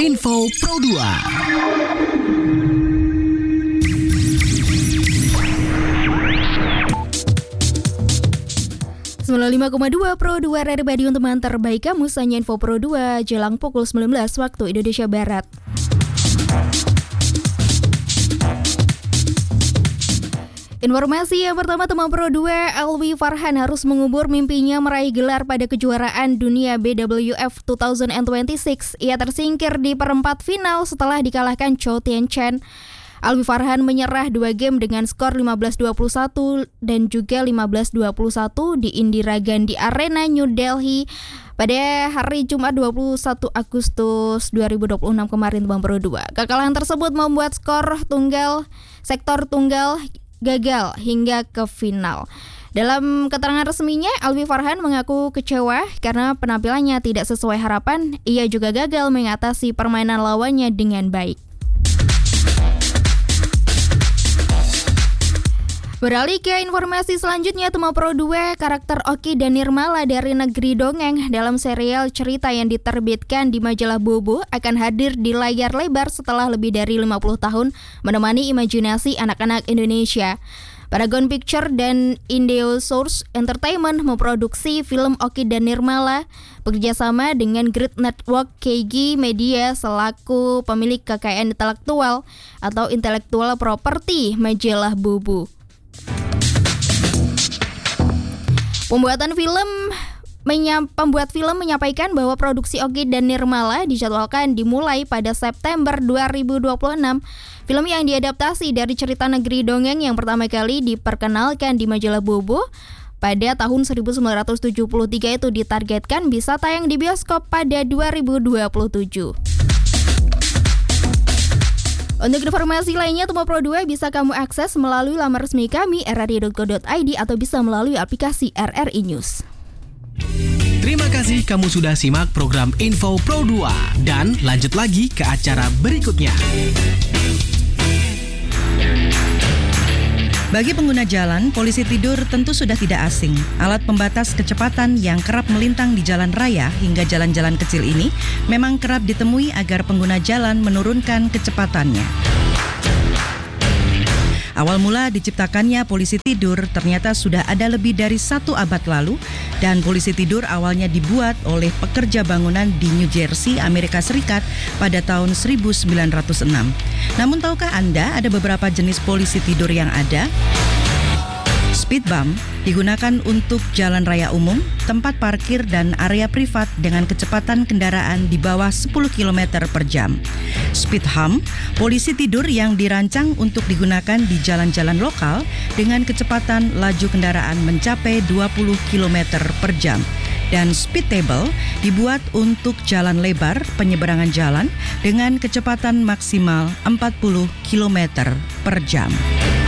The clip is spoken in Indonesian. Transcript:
Info Pro 2. 95,2 Pro 2 Radio untuk teman terbaik kamu. Sanya Info Pro 2 jelang pukul 19 waktu Indonesia Barat. Informasi yang pertama, teman Pro 2, Alwi Farhan harus mengubur mimpinya meraih gelar pada kejuaraan dunia BWF 2026. Ia tersingkir di perempat final setelah dikalahkan Chou Tien-Chen. Alwi Farhan menyerah 2 game dengan skor 15-21 dan juga 15-21 di Indira Gandhi Arena, New Delhi pada hari Jumat 21 Agustus 2026 kemarin, teman Pro 2. Kekalahan tersebut membuat sektor tunggal gagal hingga ke final. Dalam keterangan resminya, Alwi Farhan mengaku kecewa karena penampilannya tidak sesuai harapan. Ia juga gagal mengatasi permainan lawannya dengan baik. Beralih ke informasi selanjutnya, teman Pro 2, karakter Oki dan Nirmala dari Negeri Dongeng dalam serial cerita yang diterbitkan di majalah Bobo akan hadir di layar lebar setelah lebih dari 50 tahun menemani imajinasi anak-anak Indonesia. Paragon Picture dan Indiosource Entertainment memproduksi film Oki dan Nirmala bekerjasama dengan Great Network KG Media selaku pemilik kekayaan intelektual atau intellectual property majalah Bobo. Pembuat film menyampaikan bahwa produksi Oki dan Nirmala dijadwalkan dimulai pada September 2026. Film yang diadaptasi dari cerita Negeri Dongeng yang pertama kali diperkenalkan di majalah Bobo pada tahun 1973 itu ditargetkan bisa tayang di bioskop pada 2027. Untuk informasi lainnya, Temo Pro 2 bisa kamu akses melalui laman resmi kami rri.co.id atau bisa melalui aplikasi RRI News. Terima kasih kamu sudah simak program Info Pro 2 dan lanjut lagi ke acara berikutnya. Bagi pengguna jalan, polisi tidur tentu sudah tidak asing. Alat pembatas kecepatan yang kerap melintang di jalan raya hingga jalan-jalan kecil ini memang kerap ditemui agar pengguna jalan menurunkan kecepatannya. Awal mula diciptakannya polisi tidur ternyata sudah ada lebih dari 1 abad lalu, dan polisi tidur awalnya dibuat oleh pekerja bangunan di New Jersey, Amerika Serikat pada tahun 1906. Namun tahukah Anda ada beberapa jenis polisi tidur yang ada? Speed bump digunakan untuk jalan raya umum, tempat parkir dan area privat dengan kecepatan kendaraan di bawah 10 km per jam. Speed hump, polisi tidur yang dirancang untuk digunakan di jalan-jalan lokal dengan kecepatan laju kendaraan mencapai 20 km per jam. Dan speed table dibuat untuk jalan lebar penyeberangan jalan dengan kecepatan maksimal 40 km per jam.